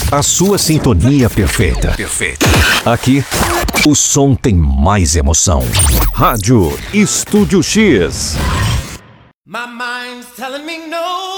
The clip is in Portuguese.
A sua sintonia perfeita. Aqui, o som tem mais emoção. Rádio Estúdio X. My mind's telling me no.